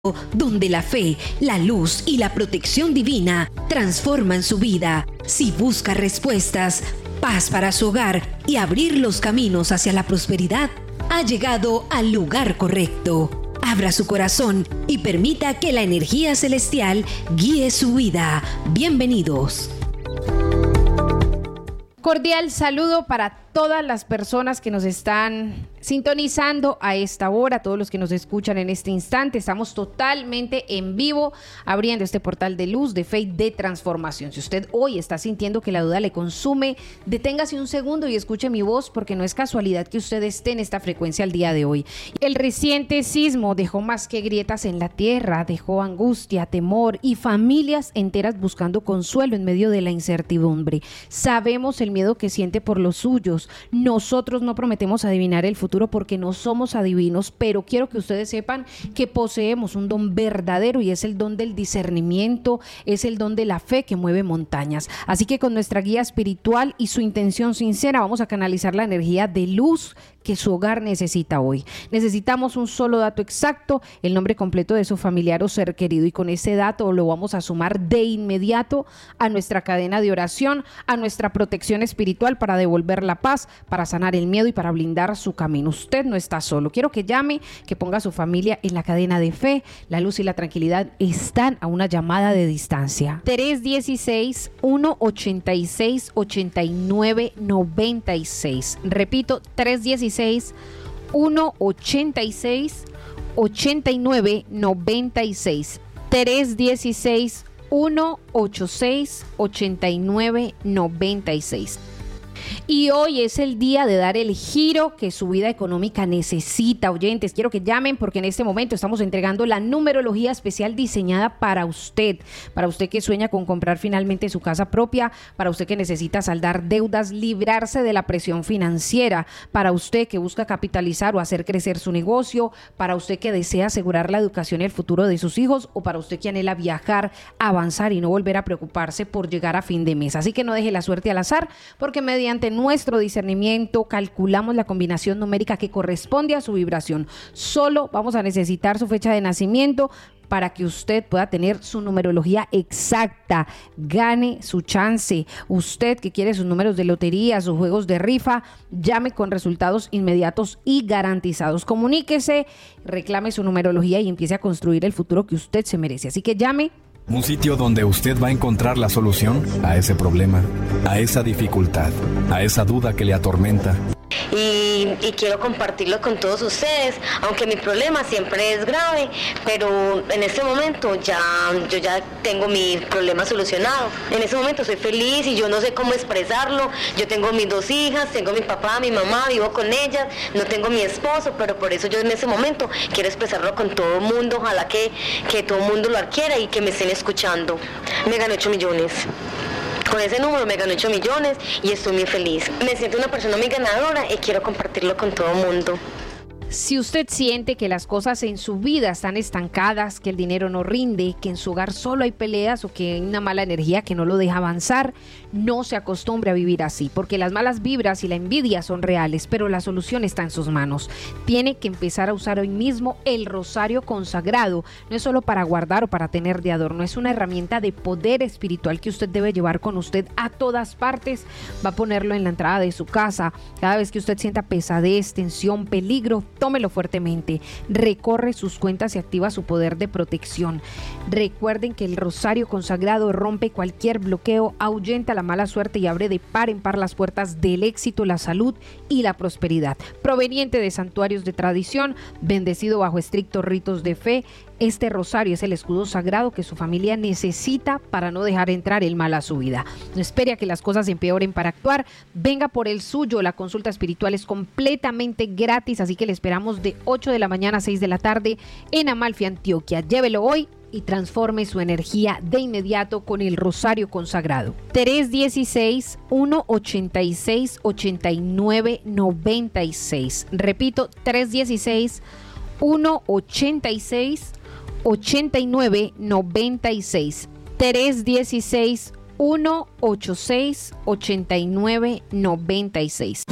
donde la fe, la luz y la protección divina transforman su vida. Si busca respuestas, paz para su hogar y abrir los caminos hacia la prosperidad, ha llegado al lugar correcto. Abra su corazón y permita que la energía celestial guíe su vida. Bienvenidos. Cordial saludo para todas las personas que nos están sintonizando a esta hora, todos los que nos escuchan en este instante. Estamos totalmente en vivo abriendo este portal de luz, de fe y de transformación. Si usted hoy está sintiendo que la duda le consume, deténgase un segundo y escuche mi voz, porque no es casualidad que usted esté en esta frecuencia el día de hoy. El reciente sismo dejó más que grietas en la tierra, dejó angustia, temor y familias enteras buscando consuelo en medio de la incertidumbre. Sabemos el miedo que siente por los suyos. Nosotros no prometemos adivinar el futuro porque no somos adivinos, pero quiero que ustedes sepan que poseemos un don verdadero y es el don del discernimiento, es el don de la fe que mueve montañas. Así que con nuestra guía espiritual y su intención sincera vamos a canalizar la energía de luz que su hogar necesita hoy. Necesitamos un solo dato exacto, el nombre completo de su familiar o ser querido, y con ese dato lo vamos a sumar de inmediato a nuestra cadena de oración, a nuestra protección espiritual para devolver la paz, para sanar el miedo y para blindar su camino. Usted no está solo. Quiero que llame, que ponga a su familia en la cadena de fe. La luz y la tranquilidad están a una llamada de distancia. 316-186-8996. Repito, 316-186-8996. 316-186-8996. Y hoy es el día de dar el giro que su vida económica necesita. Oyentes, quiero que llamen porque en este momento estamos entregando la numerología especial diseñada para usted que sueña con comprar finalmente su casa propia, para usted que necesita saldar deudas, librarse de la presión financiera, para usted que busca capitalizar o hacer crecer su negocio, para usted que desea asegurar la educación y el futuro de sus hijos, o para usted que anhela viajar, avanzar y no volver a preocuparse por llegar a fin de mes. Así que no deje la suerte al azar, porque mediante nuestro discernimiento calculamos la combinación numérica que corresponde a su vibración. Solo vamos a necesitar su fecha de nacimiento para que usted pueda tener su numerología exacta. Gane su chance. Usted que quiere sus números de lotería, sus juegos de rifa, llame con resultados inmediatos y garantizados. Comuníquese, reclame su numerología y empiece a construir el futuro que usted se merece. Así que llame. Un sitio donde usted va a encontrar la solución a ese problema, a esa dificultad, a esa duda que le atormenta. Y quiero compartirlo con todos ustedes, aunque mi problema siempre es grave, pero en este momento yo ya tengo mi problema solucionado. En este momento soy feliz y yo no sé cómo expresarlo. Yo tengo mis 2 hijas, tengo mi papá, mi mamá, vivo con ellas, no tengo mi esposo, pero por eso yo en este momento quiero expresarlo con todo el mundo. Ojalá que todo el mundo lo adquiera y que me estén escuchando. Me gané 8 millones. Con ese número me gané 8 millones y estoy muy feliz. Me siento una persona muy ganadora y quiero compartirlo con todo el mundo. Si usted siente que las cosas en su vida están estancadas, que el dinero no rinde, que en su hogar solo hay peleas o que hay una mala energía que no lo deja avanzar, no se acostumbre a vivir así, porque las malas vibras y la envidia son reales, pero la solución está en sus manos. Tiene que empezar a usar hoy mismo el rosario consagrado. No es solo para guardar o para tener de adorno, es una herramienta de poder espiritual que usted debe llevar con usted a todas partes. Va a ponerlo en la entrada de su casa. Cada vez que usted sienta pesadez, tensión, peligro, tómelo fuertemente, recorre sus cuentas y activa su poder de protección. Recuerden que el rosario consagrado rompe cualquier bloqueo, ahuyenta la mala suerte y abre de par en par las puertas del éxito, la salud y la prosperidad. Proveniente de santuarios de tradición, bendecido bajo estrictos ritos de fe, este rosario es el escudo sagrado que su familia necesita para no dejar entrar el mal a su vida. No espere a que las cosas empeoren para actuar. Venga por el suyo. La consulta espiritual es completamente gratis, así que le esperamos de 8 de la mañana a 6 de la tarde en Amalfi, Antioquia. Llévelo hoy y transforme su energía de inmediato con el rosario consagrado. 316-186-8996. Repito, 316-186-8996. 316-186-8996.